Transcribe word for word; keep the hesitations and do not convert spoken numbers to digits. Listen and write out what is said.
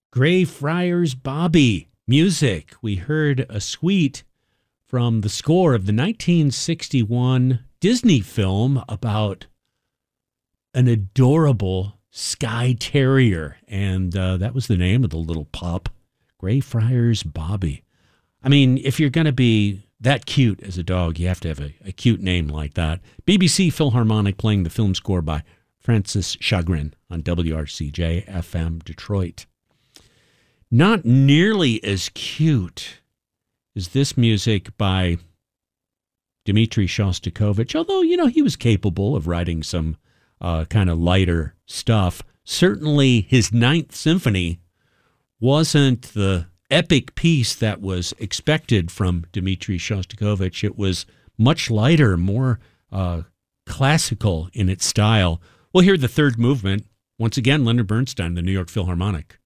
Greyfriars Bobby music. We heard a suite from the score of the nineteen sixty-one Disney film about an adorable Skye Terrier, and uh, that was the name of the little pup, Greyfriars Bobby. I mean, if you're going to be that cute as a dog, you have to have a, a cute name like that. B B C Philharmonic playing the film score by Francis Chagrin on W R C J F M Detroit. Not nearly as cute as this music by Dmitri Shostakovich, although, you know, he was capable of writing some uh, kind of lighter stuff. Certainly his Ninth Symphony wasn't the epic piece that was expected from Dmitri Shostakovich. It was much lighter, more uh, classical in its style. We'll hear the third movement. Once again, Leonard Bernstein, the New York Philharmonic.